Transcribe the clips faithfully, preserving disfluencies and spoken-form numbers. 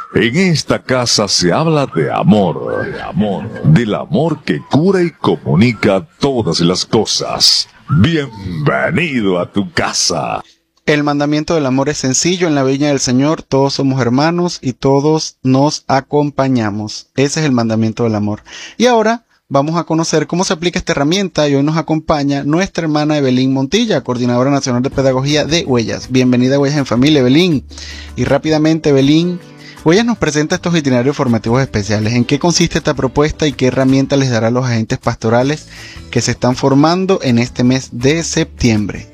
En esta casa se habla de amor, de amor, del amor que cura y comunica todas las cosas. Bienvenido a tu casa. El mandamiento del amor es sencillo. En la viña del Señor todos somos hermanos y todos nos acompañamos. Ese es el mandamiento del amor. Y ahora vamos a conocer cómo se aplica esta herramienta, y hoy nos acompaña nuestra hermana Evelyn Montilla, coordinadora nacional de pedagogía de Huellas. Bienvenida a Huellas en Familia, Evelyn. Y rápidamente, Evelyn, Huellas nos presenta estos itinerarios formativos especiales. ¿En qué consiste esta propuesta y qué herramienta les dará a los agentes pastorales que se están formando en este mes de septiembre?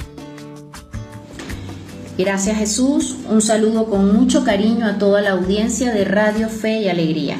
Gracias, Jesús. Un saludo con mucho cariño a toda la audiencia de Radio Fe y Alegría.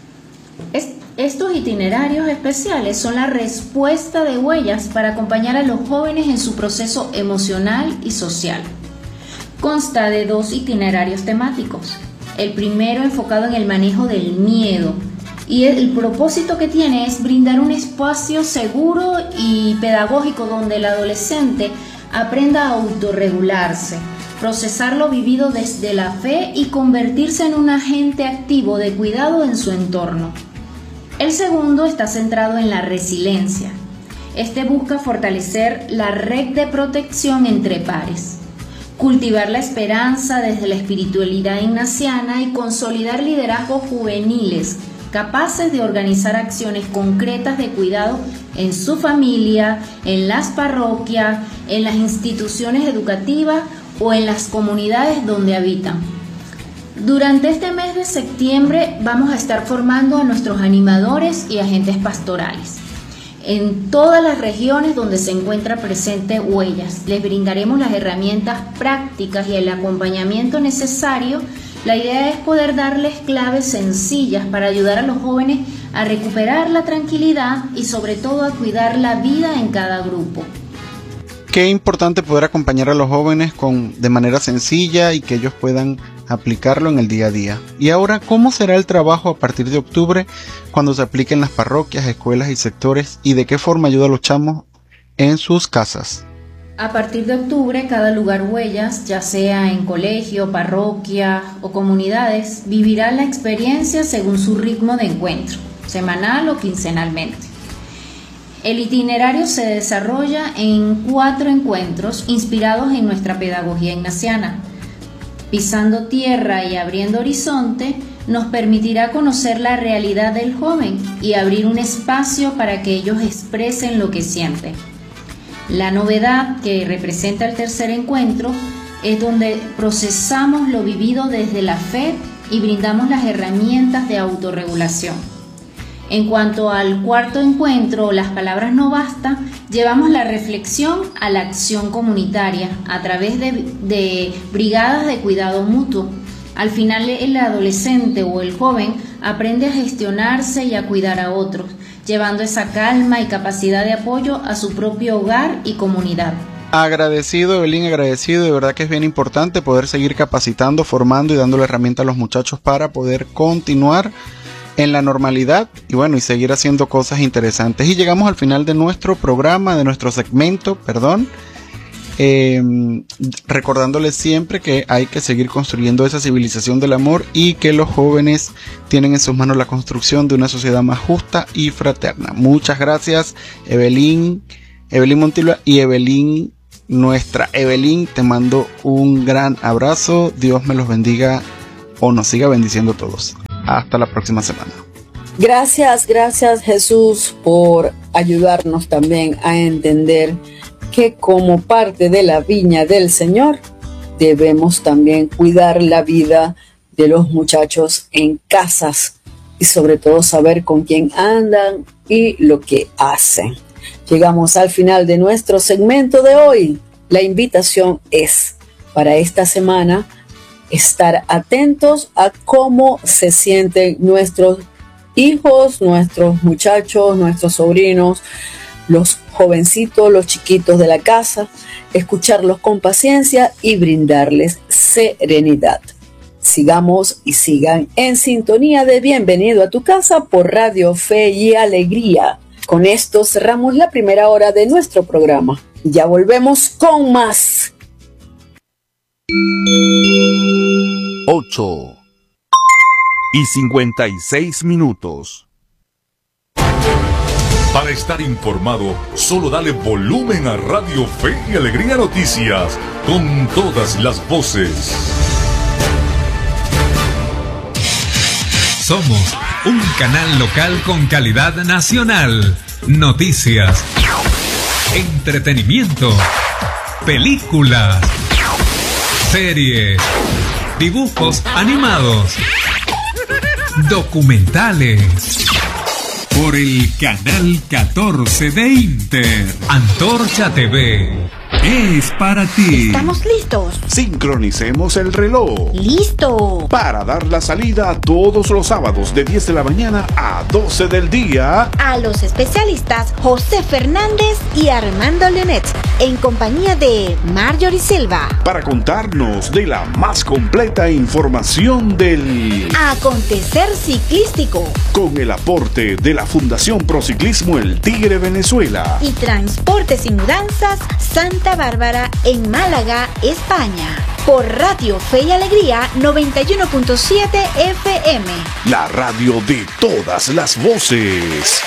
Es Estos itinerarios especiales son la respuesta de Huellas para acompañar a los jóvenes en su proceso emocional y social. Consta de dos itinerarios temáticos. El primero enfocado en el manejo del miedo, y el propósito que tiene es brindar un espacio seguro y pedagógico donde el adolescente aprenda a autorregularse, procesar lo vivido desde la fe y convertirse en un agente activo de cuidado en su entorno. El segundo está centrado en la resiliencia. Este busca fortalecer la red de protección entre pares, cultivar la esperanza desde la espiritualidad ignaciana y consolidar liderazgos juveniles capaces de organizar acciones concretas de cuidado en su familia, en las parroquias, en las instituciones educativas o en las comunidades donde habitan. Durante este mes de septiembre vamos a estar formando a nuestros animadores y agentes pastorales en todas las regiones donde se encuentra presente Huellas. Les brindaremos las herramientas prácticas y el acompañamiento necesario. La idea es poder darles claves sencillas para ayudar a los jóvenes a recuperar la tranquilidad y sobre todo a cuidar la vida en cada grupo. Qué importante poder acompañar a los jóvenes con, de manera sencilla, y que ellos puedan aplicarlo en el día a día. Y ahora, ¿cómo será el trabajo a partir de octubre cuando se aplique en las parroquias, escuelas y sectores? ¿Y de qué forma ayuda a los chamos en sus casas? A partir de octubre, cada lugar Huellas, ya sea en colegio, parroquia o comunidades, vivirá la experiencia según su ritmo de encuentro, semanal o quincenalmente. El itinerario se desarrolla en cuatro encuentros inspirados en nuestra pedagogía ignaciana. Pisando tierra y abriendo horizonte nos permitirá conocer la realidad del joven y abrir un espacio para que ellos expresen lo que sienten. La novedad que representa el tercer encuentro es donde procesamos lo vivido desde la fe y brindamos las herramientas de autorregulación. En cuanto al cuarto encuentro, las palabras no bastan, llevamos la reflexión a la acción comunitaria a través de, de brigadas de cuidado mutuo. Al final, el adolescente o el joven aprende a gestionarse y a cuidar a otros, llevando esa calma y capacidad de apoyo a su propio hogar y comunidad. Agradecido, Evelyn, agradecido. De verdad que es bien importante poder seguir capacitando, formando y dándole herramientas a los muchachos para poder continuar en la normalidad y bueno, y seguir haciendo cosas interesantes. Y llegamos al final de nuestro programa, de nuestro segmento, perdón, eh, recordándoles siempre que hay que seguir construyendo esa civilización del amor y que los jóvenes tienen en sus manos la construcción de una sociedad más justa y fraterna. Muchas gracias, Evelyn, Evelyn Montilla y Evelyn, nuestra Evelyn, te mando un gran abrazo. Dios me los bendiga o nos siga bendiciendo a todos. Hasta la próxima semana. Gracias, gracias Jesús por ayudarnos también a entender que como parte de la viña del Señor debemos también cuidar la vida de los muchachos en casas y sobre todo saber con quién andan y lo que hacen. Llegamos al final de nuestro segmento de hoy. La invitación es para esta semana estar atentos a cómo se sienten nuestros hijos, nuestros muchachos, nuestros sobrinos, los jovencitos, los chiquitos de la casa, escucharlos con paciencia y brindarles serenidad. Sigamos y sigan en sintonía de Bienvenido a tu Casa por Radio Fe y Alegría. Con esto cerramos la primera hora de nuestro programa. Ya volvemos con más. ocho, y cincuenta y seis minutos. Para estar informado, solo dale volumen a Radio Fe y Alegría Noticias, con todas las voces. Somos un canal local con calidad nacional. Noticias, entretenimiento, películas, series, dibujos animados, documentales. Por el canal catorce de Inter, Antorcha T V es para ti. ¿Estamos listos? Sincronicemos el reloj. ¡Listo! Para dar la salida todos los sábados de diez de la mañana a doce del día. A los especialistas José Fernández y Armando Leonet, en compañía de Marjorie Silva. Para contarnos de la más completa información del acontecer ciclístico. Con el aporte de la Fundación Prociclismo El Tigre Venezuela. Y Transportes y Mudanzas Santa Bárbara en Málaga, España. Por Radio Fe y Alegría noventa y uno punto siete F M. La radio de todas las voces.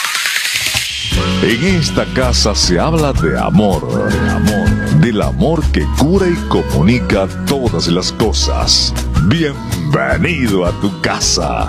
En esta casa se habla de amor, de amor, del amor que cura y comunica todas las cosas. Bienvenido a tu casa.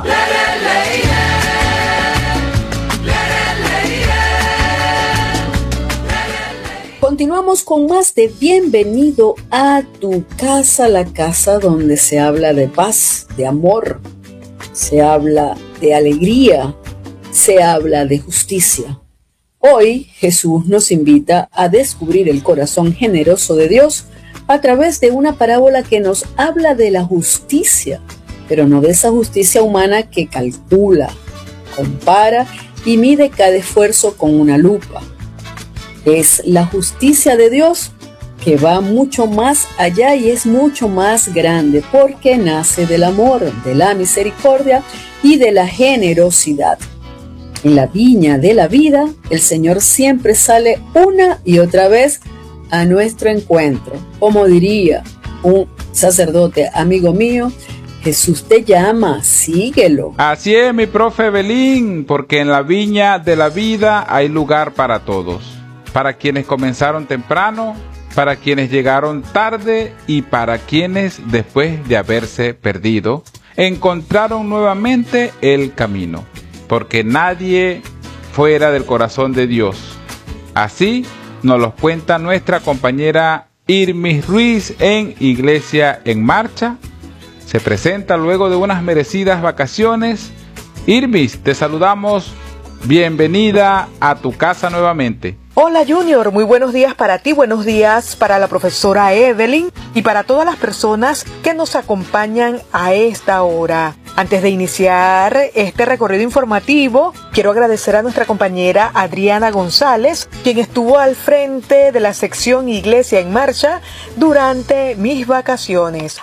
Continuamos con más de Bienvenido a tu casa, la casa donde se habla de paz, de amor, se habla de alegría, se habla de justicia. Hoy Jesús nos invita a descubrir el corazón generoso de Dios a través de una parábola que nos habla de la justicia, pero no de esa justicia humana que calcula, compara y mide cada esfuerzo con una lupa. Es la justicia de Dios que va mucho más allá y es mucho más grande porque nace del amor, de la misericordia y de la generosidad. En la viña de la vida, el Señor siempre sale una y otra vez a nuestro encuentro. Como diría un sacerdote amigo mío, Jesús te llama, síguelo. Así es, mi profe Belín, porque en la viña de la vida hay lugar para todos. Para quienes comenzaron temprano, para quienes llegaron tarde y para quienes, después de haberse perdido, encontraron nuevamente el camino. Porque nadie fuera del corazón de Dios. Así nos lo cuenta nuestra compañera Irmis Ruiz en Iglesia en Marcha. Se presenta luego de unas merecidas vacaciones. Irmis, te saludamos. Bienvenida a tu casa nuevamente. Hola Junior, muy buenos días para ti, buenos días para la profesora Evelyn y para todas las personas que nos acompañan a esta hora. Antes de iniciar este recorrido informativo, quiero agradecer a nuestra compañera Adriana González, quien estuvo al frente de la sección Iglesia en Marcha durante mis vacaciones.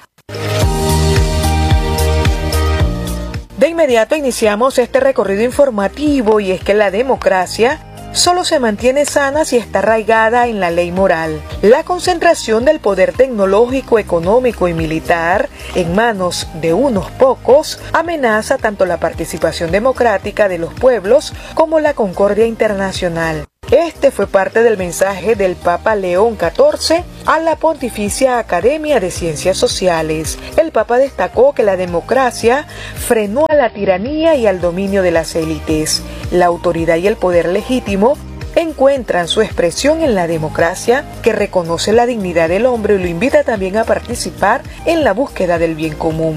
De inmediato iniciamos este recorrido informativo y es que la democracia solo se mantiene sana si está arraigada en la ley moral. La concentración del poder tecnológico, económico y militar en manos de unos pocos amenaza tanto la participación democrática de los pueblos como la concordia internacional. Este fue parte del mensaje del Papa León catorce a la Pontificia Academia de Ciencias Sociales. El Papa destacó que la democracia frenó a la tiranía y al dominio de las élites. La autoridad y el poder legítimo encuentran su expresión en la democracia, que reconoce la dignidad del hombre y lo invita también a participar en la búsqueda del bien común.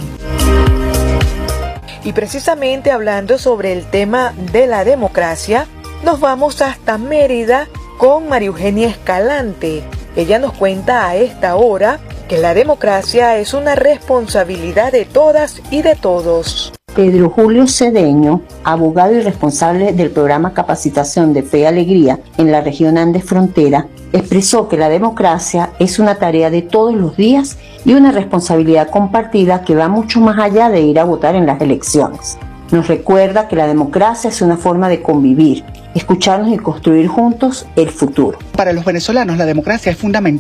Y precisamente hablando sobre el tema de la democracia, nos vamos hasta Mérida con María Eugenia Escalante. Ella nos cuenta a esta hora que la democracia es una responsabilidad de todas y de todos. Pedro Julio Cedeño, abogado y responsable del programa Capacitación de Fe y Alegría en la región Andes Frontera, expresó que la democracia es una tarea de todos los días y una responsabilidad compartida que va mucho más allá de ir a votar en las elecciones. Nos recuerda que la democracia es una forma de convivir, escucharnos y construir juntos el futuro. Para los venezolanos la democracia es fundamental.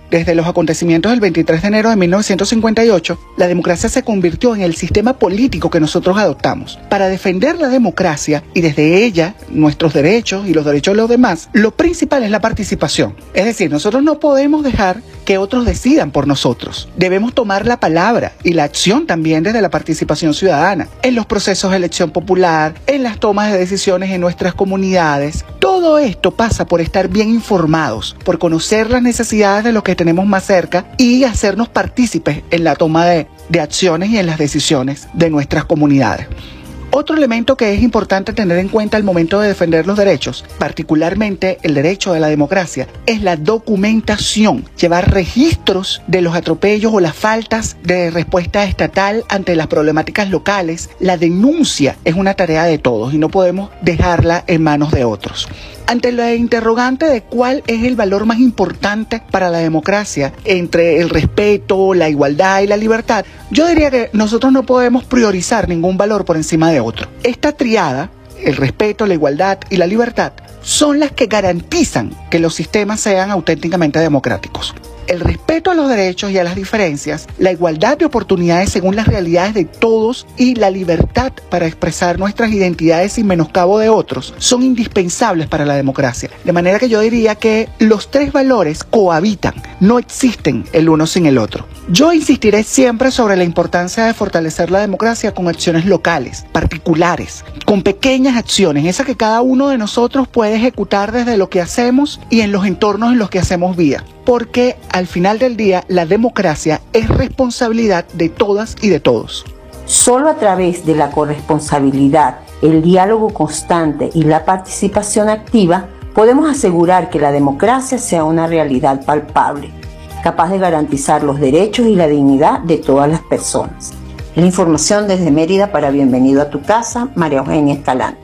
desde los acontecimientos del veintitrés de enero de mil novecientos cincuenta y ocho, la democracia se convirtió en el sistema político que nosotros adoptamos. Para defender la democracia y desde ella nuestros derechos y los derechos de los demás, lo principal es la participación. Es decir, nosotros no podemos dejar que otros decidan por nosotros. Debemos tomar la palabra y la acción también desde la participación ciudadana, en los procesos de elección popular, en las tomas de decisiones en nuestras comunidades. Todo esto pasa por estar bien informados, por conocer las necesidades de los que tenemos más cerca y hacernos partícipes en la toma de, de acciones y en las decisiones de nuestras comunidades. Otro elemento que es importante tener en cuenta al momento de defender los derechos, particularmente el derecho de la democracia, es la documentación. Llevar registros de los atropellos o las faltas de respuesta estatal ante las problemáticas locales. La denuncia es una tarea de todos y no podemos dejarla en manos de otros. Ante la interrogante de cuál es el valor más importante para la democracia entre el respeto, la igualdad y la libertad, yo diría que nosotros no podemos priorizar ningún valor por encima de otro. Esta triada, el respeto, la igualdad y la libertad, son las que garantizan que los sistemas sean auténticamente democráticos. El respeto a los derechos y a las diferencias, la igualdad de oportunidades según las realidades de todos y la libertad para expresar nuestras identidades sin menoscabo de otros son indispensables para la democracia. De manera que yo diría que los tres valores cohabitan, no existen el uno sin el otro. Yo insistiré siempre sobre la importancia de fortalecer la democracia con acciones locales, particulares, con pequeñas acciones, esas que cada uno de nosotros puede ejecutar desde lo que hacemos y en los entornos en los que hacemos vida. Porque al final del día la democracia es responsabilidad de todas y de todos. Solo a través de la corresponsabilidad, el diálogo constante y la participación activa podemos asegurar que la democracia sea una realidad palpable, capaz de garantizar los derechos y la dignidad de todas las personas. La información desde Mérida para Bienvenido a tu Casa, María Eugenia Escalante.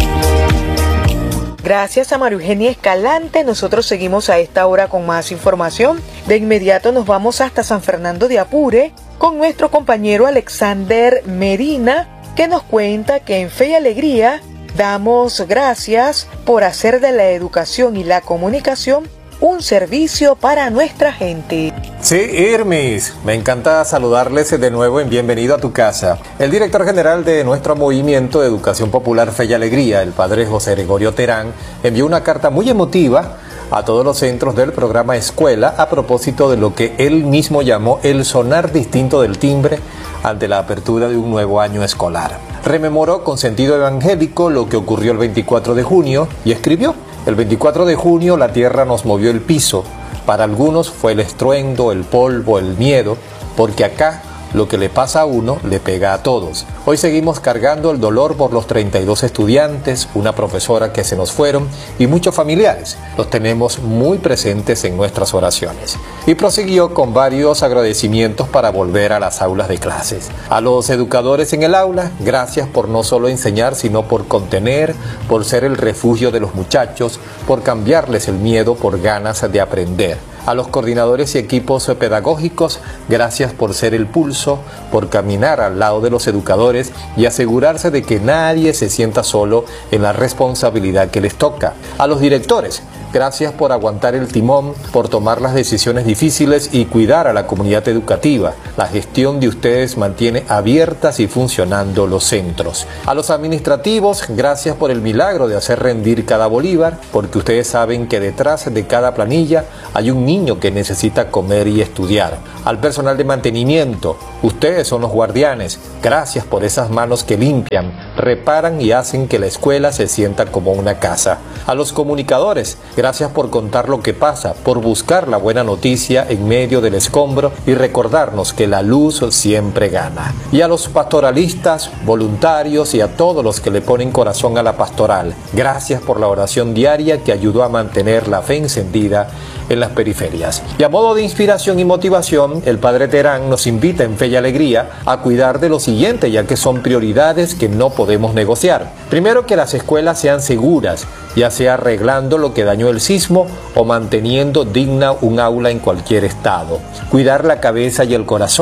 Gracias a María Eugenia Escalante, nosotros seguimos a esta hora con más información. De inmediato nos vamos hasta San Fernando de Apure con nuestro compañero Alexander Medina, que nos cuenta que en Fe y Alegría damos gracias por hacer de la educación y la comunicación un servicio para nuestra gente. Sí, Irmis, me encanta saludarles de nuevo en Bienvenido a tu Casa. El director general de nuestro movimiento de Educación Popular Fe y Alegría, el padre José Gregorio Terán, envió una carta muy emotiva a todos los centros del programa Escuela a propósito de lo que él mismo llamó el sonar distinto del timbre ante la apertura de un nuevo año escolar. Rememoró con sentido evangélico lo que ocurrió el veinticuatro de junio y escribió: el veinticuatro de junio la tierra nos movió el piso. Para algunos fue el estruendo, el polvo, el miedo, porque acá lo que le pasa a uno le pega a todos. Hoy seguimos cargando el dolor por los treinta y dos estudiantes, una profesora que se nos fueron y muchos familiares. Los tenemos muy presentes en nuestras oraciones. Y prosiguió con varios agradecimientos para volver a las aulas de clases. A los educadores en el aula, gracias por no solo enseñar, sino por contener, por ser el refugio de los muchachos, por cambiarles el miedo por ganas de aprender. A los coordinadores y equipos pedagógicos, gracias por ser el pulso, por caminar al lado de los educadores y asegurarse de que nadie se sienta solo en la responsabilidad que les toca. A los directores, gracias por aguantar el timón, por tomar las decisiones difíciles y cuidar a la comunidad educativa. La gestión de ustedes mantiene abiertas y funcionando los centros. A los administrativos, gracias por el milagro de hacer rendir cada bolívar, porque ustedes saben que detrás de cada planilla hay un niño que necesita comer y estudiar. Al personal de mantenimiento, ustedes son los guardianes. Gracias por esas manos que limpian, reparan y hacen que la escuela se sienta como una casa. A los comunicadores, gracias por contar lo que pasa, por buscar la buena noticia en medio del escombro y recordarnos que la luz siempre gana. Y a los pastoralistas, voluntarios y a todos los que le ponen corazón a la pastoral, gracias por la oración diaria que ayudó a mantener la fe encendida en las periferias. Y a modo de inspiración y motivación, el padre Terán nos invita en Fe y Alegría a cuidar de lo siguiente, ya que son prioridades que no podemos negociar. Primero, que las escuelas sean seguras, ya sea arreglando lo que dañó el sismo o manteniendo digna un aula en cualquier estado. Cuidar la cabeza y el corazón.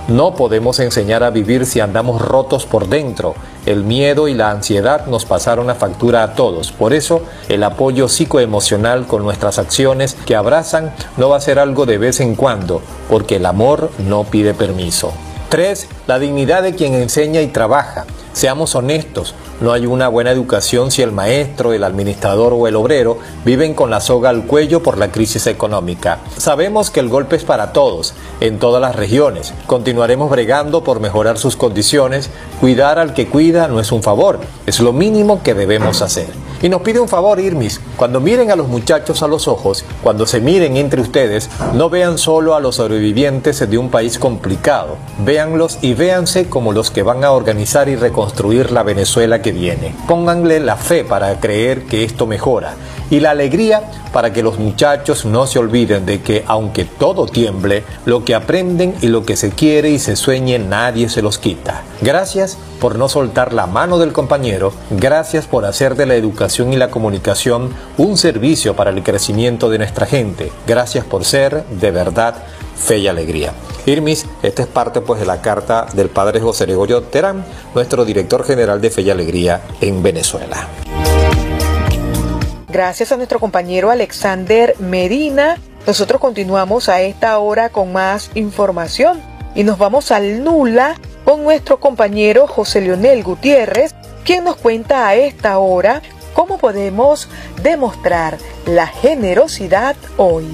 No podemos enseñar a vivir si andamos rotos por dentro. El miedo y la ansiedad nos pasaron la factura a todos. Por eso, el apoyo psicoemocional con nuestras acciones que abrazan no va a ser algo de vez en cuando, porque el amor no pide permiso. tres. La dignidad de quien enseña y trabaja. Seamos honestos, no hay una buena educación si el maestro, el administrador o el obrero viven con la soga al cuello por la crisis económica. Sabemos que el golpe es para todos, en todas las regiones. Continuaremos bregando por mejorar sus condiciones. Cuidar al que cuida no es un favor, es lo mínimo que debemos hacer. Y nos pide un favor, Irmis, cuando miren a los muchachos a los ojos, cuando se miren entre ustedes, no vean solo a los sobrevivientes de un país complicado, véanlos y véanse como los que van a organizar y reconstruir la Venezuela que viene. Pónganle la fe para creer que esto mejora y la alegría para que los muchachos no se olviden de que aunque todo tiemble, lo que aprenden y lo que se quiere y se sueñe nadie se los quita. Gracias por no soltar la mano del compañero, gracias por hacer de la educación y la comunicación un servicio para el crecimiento de nuestra gente, gracias por ser de verdad fe y alegría. Irmis, esta es parte pues de la carta del padre José Gregorio Terán, nuestro director general de Fe y Alegría en Venezuela. Gracias a nuestro compañero Alexander Medina, nosotros continuamos a esta hora con más información y nos vamos al Nula con nuestro compañero José Leonel Gutiérrez, quien nos cuenta a esta hora cómo podemos demostrar la generosidad hoy.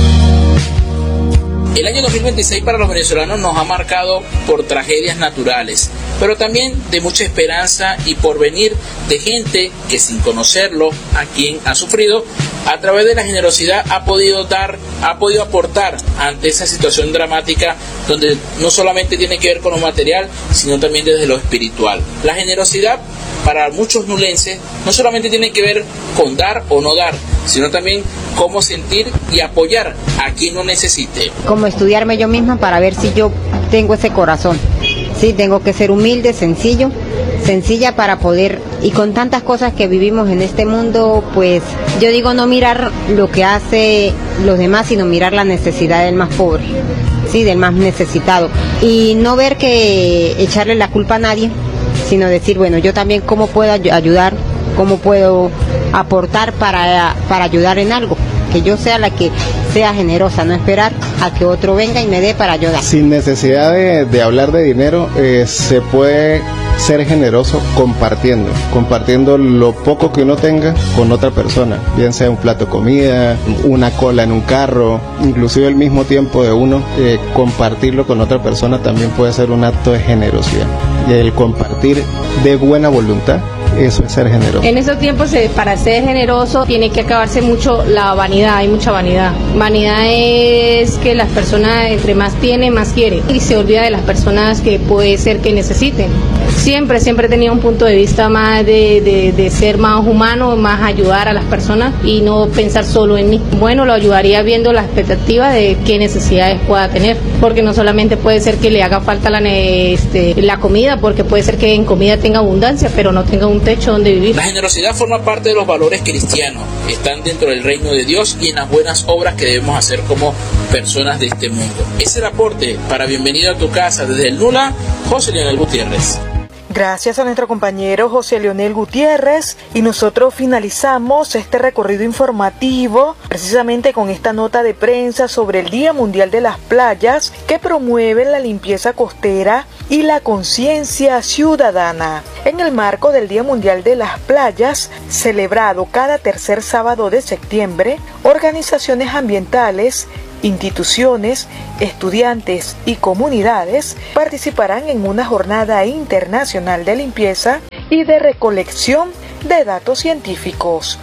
El año dos mil veintiséis para los venezolanos nos ha marcado por tragedias naturales, pero también de mucha esperanza y porvenir de gente que sin conocerlo, a quien ha sufrido, a través de la generosidad ha podido dar, ha podido aportar ante esa situación dramática donde no solamente tiene que ver con lo material, sino también desde lo espiritual. La generosidad para muchos nulenses no solamente tiene que ver con dar o no dar, sino también cómo sentir y apoyar a quien lo necesite. Como estudiarme yo misma para ver si yo tengo ese corazón. Sí, tengo que ser humilde, sencillo, sencilla para poder, y con tantas cosas que vivimos en este mundo, pues yo digo no mirar lo que hace los demás, sino mirar la necesidad del más pobre, sí, del más necesitado, y no ver que echarle la culpa a nadie, sino decir, bueno, yo también cómo puedo ayudar, cómo puedo aportar para, para ayudar en algo, que yo sea la que sea generosa, no esperar a que otro venga y me dé para ayudar. Sin necesidad de, de hablar de dinero, eh, se puede ser generoso compartiendo, compartiendo lo poco que uno tenga con otra persona, bien sea un plato de comida, una cola en un carro, inclusive el mismo tiempo de uno, eh, compartirlo con otra persona también puede ser un acto de generosidad. Y el compartir de buena voluntad, eso es ser generoso. En esos tiempos, para ser generoso, tiene que acabarse mucho la vanidad, hay mucha vanidad. Vanidad es que las personas entre más tienen, más quieren, y se olvida de las personas que puede ser que necesiten. Siempre, siempre he tenido un punto de vista más de, de, de ser más humano, más ayudar a las personas y no pensar solo en mí. Bueno, lo ayudaría viendo la expectativa de qué necesidades pueda tener, porque no solamente puede ser que le haga falta la, este, la comida, porque puede ser que en comida tenga abundancia, pero no tenga un techo donde vivir. La generosidad forma parte de los valores cristianos, están dentro del reino de Dios y en las buenas obras que debemos hacer como personas de este mundo. Es el aporte para Bienvenido a tu Casa desde el Nula, José Leonel Gutiérrez. Gracias a nuestro compañero José Leonel Gutiérrez, y nosotros finalizamos este recorrido informativo precisamente con esta nota de prensa sobre el Día Mundial de las Playas, que promueve la limpieza costera y la conciencia ciudadana. En el marco del Día Mundial de las Playas, celebrado cada tercer sábado de septiembre, organizaciones ambientales, instituciones, estudiantes y comunidades participarán en una jornada internacional de limpieza y de recolección de datos científicos.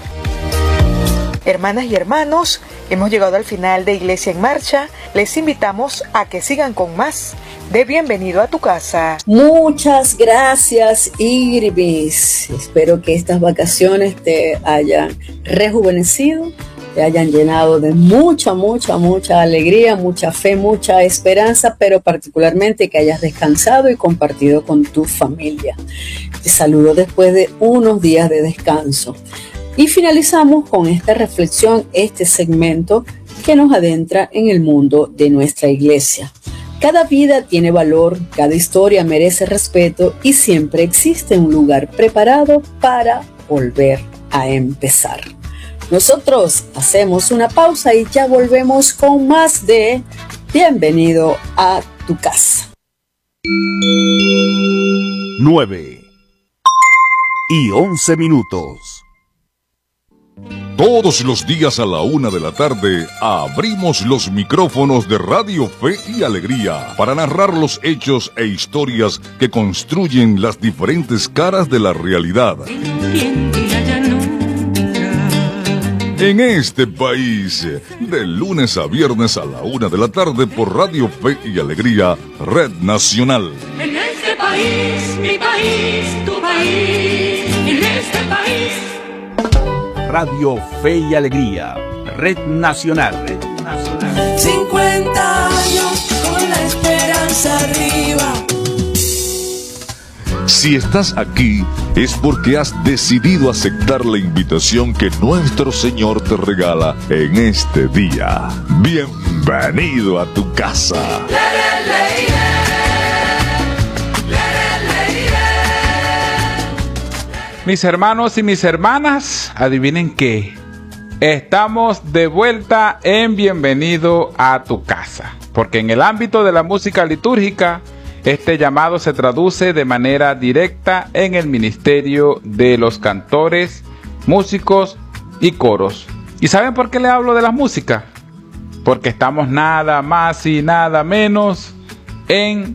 Hermanas y hermanos, hemos llegado al final de Iglesia en Marcha. Les invitamos a que sigan con más de Bienvenido a tu Casa. Muchas gracias, Irvis. Espero que estas vacaciones te hayan rejuvenecido, te hayan llenado de mucha, mucha, mucha alegría, mucha fe, mucha esperanza, pero particularmente que hayas descansado y compartido con tu familia. Te saludo después de unos días de descanso. Y finalizamos con esta reflexión, este segmento que nos adentra en el mundo de nuestra iglesia. Cada vida tiene valor, cada historia merece respeto y siempre existe un lugar preparado para volver a empezar. Nosotros hacemos una pausa y ya volvemos con más de Bienvenido a tu casa. nueve y once minutos. Todos los días a la una de la tarde abrimos los micrófonos de Radio Fe y Alegría para narrar los hechos e historias que construyen las diferentes caras de la realidad. En este país, de lunes a viernes a la una de la tarde por Radio Fe y Alegría, Red Nacional. En este país, mi país, tu país, en este país. Radio Fe y Alegría, Red Nacional. Red Nacional. cincuenta años con la esperanza arriba. Si estás aquí, es porque has decidido aceptar la invitación que nuestro Señor te regala en este día. Bienvenido a tu casa. Mis hermanos y mis hermanas, adivinen qué. Estamos de vuelta en Bienvenido a tu casa. Porque en el ámbito de la música litúrgica, este llamado se traduce de manera directa en el ministerio de los cantores, músicos y coros. ¿Y saben por qué le hablo de la música? Porque estamos nada más y nada menos en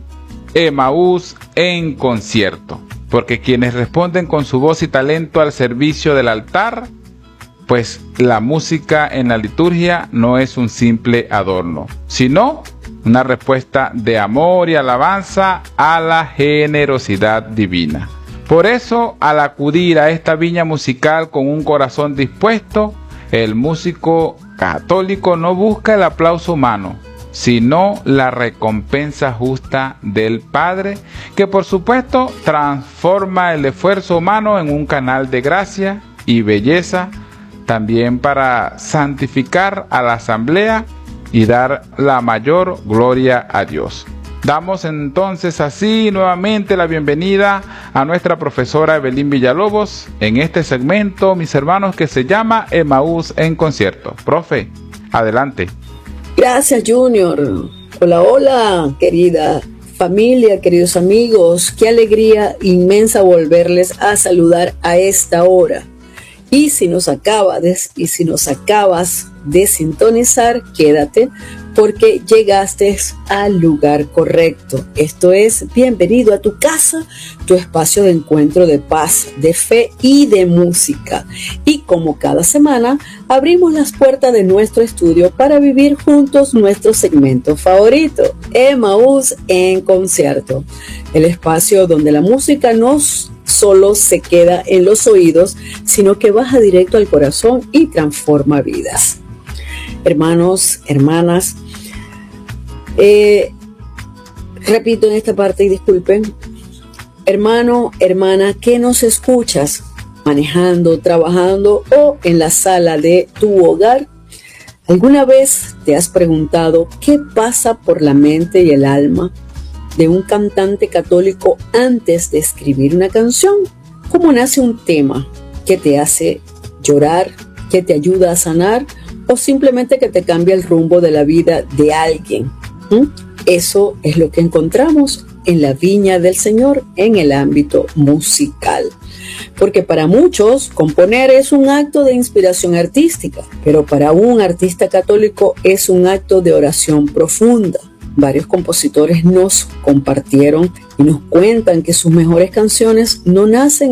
Emaús en concierto. Porque quienes responden con su voz y talento al servicio del altar, pues la música en la liturgia no es un simple adorno, sino una respuesta de amor y alabanza a la generosidad divina. Por eso, al acudir a esta viña musical con un corazón dispuesto, el músico católico no busca el aplauso humano, sino la recompensa justa del Padre, que por supuesto transforma el esfuerzo humano en un canal de gracia y belleza, también para santificar a la asamblea y dar la mayor gloria a Dios. Damos entonces así nuevamente la bienvenida a nuestra profesora Evelyn Villalobos en este segmento, mis hermanos, que se llama Emaús en concierto. Profe, adelante. Gracias, Junior. Hola, hola, querida familia, queridos amigos. Qué alegría inmensa volverles a saludar a esta hora. Y si nos acaba de, y si nos acabas de sintonizar, quédate porque llegaste al lugar correcto. Esto es Bienvenido a tu casa, tu espacio de encuentro de paz, de fe y de música. Y como cada semana, abrimos las puertas de nuestro estudio para vivir juntos nuestro segmento favorito, Emaús en concierto. El espacio donde la música nos solo se queda en los oídos, sino que baja directo al corazón y transforma vidas. Hermanos, hermanas, eh, repito en esta parte y disculpen, hermano, hermana, que nos escuchas manejando, trabajando o en la sala de tu hogar, ¿alguna vez te has preguntado qué pasa por la mente y el alma de un cantante católico antes de escribir una canción? ¿Cómo nace un tema que te hace llorar, que te ayuda a sanar o simplemente que te cambia el rumbo de la vida de alguien? ¿Mm? Eso es lo que encontramos en la viña del Señor en el ámbito musical. Porque para muchos componer es un acto de inspiración artística, pero para un artista católico es un acto de oración profunda. Varios compositores nos compartieron y nos cuentan que sus mejores canciones no nacen